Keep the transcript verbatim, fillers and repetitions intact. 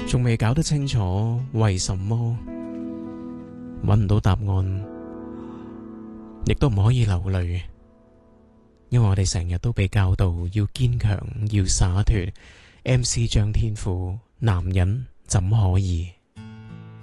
仲未搞得清楚為什麼，搵唔到答案，亦都唔可以流淚，因為我哋成日都被教導要堅強，要灑脫。M C 張天賦，男人怎可以？